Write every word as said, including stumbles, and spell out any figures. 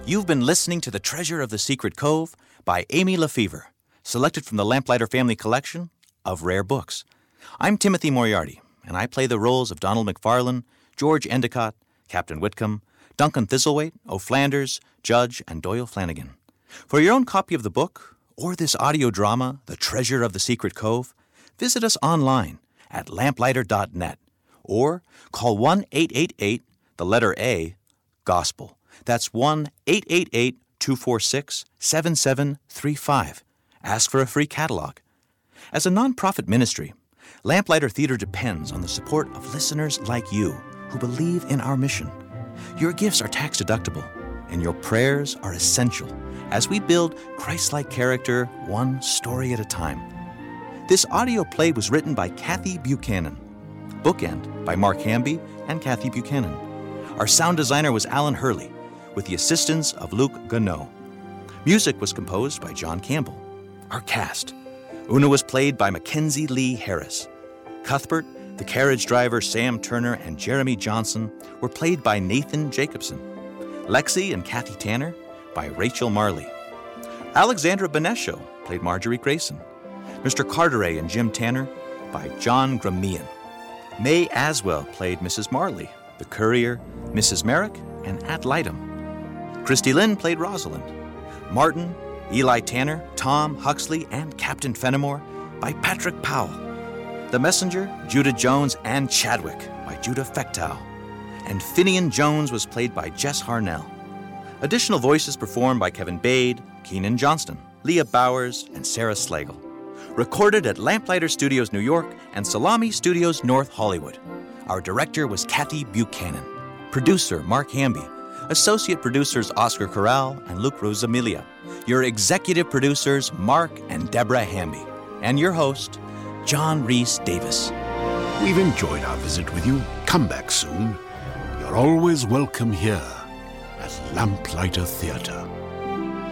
You've been listening to The Treasure of the Secret Cove by Amy Lefevre, selected from the Lamplighter Family Collection of Rare Books. I'm Timothy Moriarty, and I play the roles of Donald McFarlane, George Endicott, Captain Whitcomb, Duncan Thistlethwaite, O'Flanders, Judge, and Doyle Flanagan. For your own copy of the book, or this audio drama, The Treasure of the Secret Cove, visit us online at lamplighter dot net or call one eight eight eight, the letter A, GOSPEL. That's one eight eight eight, two four six, seven seven three five. Ask for a free catalog. As a nonprofit ministry, Lamplighter Theater depends on the support of listeners like you who believe in our mission. Your gifts are tax-deductible, and your prayers are essential as we build Christ-like character one story at a time. This audio play was written by Kathy Buchanan. Bookend by Mark Hamby and Kathy Buchanan. Our sound designer was Alan Hurley, with the assistance of Luke Gannot. Music was composed by John Campbell. Our cast: Una was played by Mackenzie Lee Harris. Cuthbert, the carriage driver Sam Turner, and Jeremy Johnson were played by Nathan Jacobson. Lexi and Kathy Tanner by Rachel Marley. Alexandra Benesho played Marjorie Grayson. Mister Carteret and Jim Tanner by John Gramian. May Aswell played Missus Marley, the courier, Missus Merrick, and Ad Litem. Christy Lynn played Rosalind. Martin, Eli Tanner, Tom Huxley, and Captain Fenimore by Patrick Powell. The Messenger, Judah Jones, and Chadwick by Judah Fechtow. And Finian Jones was played by Jess Harnell. Additional voices performed by Kevin Bade, Keenan Johnston, Leah Bowers, and Sarah Slagle. Recorded at Lamplighter Studios New York and Salami Studios North Hollywood. Our director was Kathy Buchanan. Producer Mark Hamby. Associate producers Oscar Corral and Luke Rosamilia. Your executive producers Mark and Deborah Hamby. And your host, John Rhys Davis. We've enjoyed our visit with you. Come back soon. You're always welcome here at Lamplighter Theatre.